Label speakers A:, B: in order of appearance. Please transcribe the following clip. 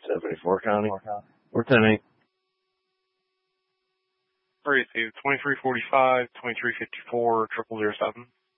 A: 74 County. We're 10-8.
B: Received 2345, 2354, 0007.